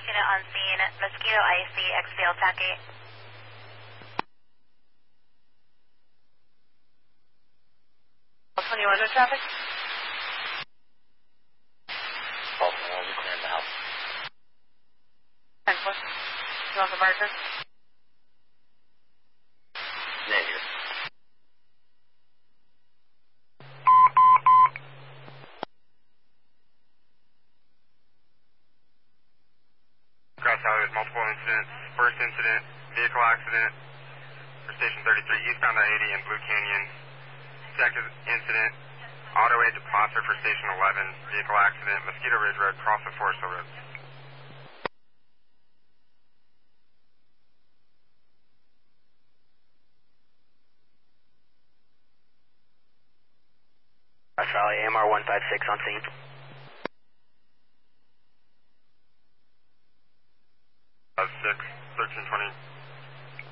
unit on scene, Mosquito IC, XBL TAC 8. 21 with traffic. Baltimore, we cleared the house. 10 foot. You want the marker? Negative. Grass Valley with multiple incidents. First incident, vehicle accident for Station 33, eastbound I-80 in Blue Canyon. Second incident, auto aid to Placer for Station 11, vehicle accident, Mosquito Ridge Road, cross of Forest Hill Road. Grass Valley, AMR 156 on scene. That's 6.